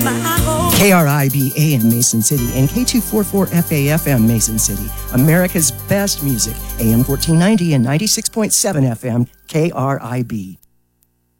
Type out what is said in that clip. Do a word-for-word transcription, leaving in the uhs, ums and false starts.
K R I B A M Mason City and K two forty-four F A F M Mason City. America's best music. A M fourteen ninety and ninety-six point seven F M K R I B.